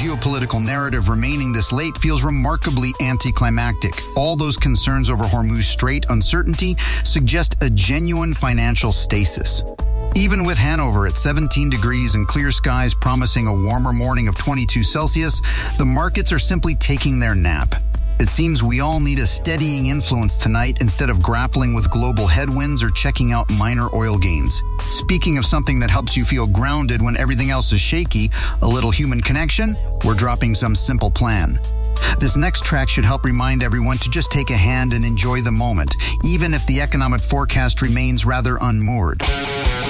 geopolitical narrative remaining this late feels remarkably anticlimactic. All those concerns over Hormuz Strait uncertainty suggest a genuine financial stasis. Even with Hanover at 17 degrees and clear skies promising a warmer morning of 22 Celsius, the markets are simply taking their nap. It seems we all need a steadying influence tonight instead of grappling with global headwinds or checking out minor oil gains. Speaking of something that helps you feel grounded when everything else is shaky, a little human connection, we're dropping some simple plan. This next track should help remind everyone to just take a hand and enjoy the moment, even if the economic forecast remains rather unmoored.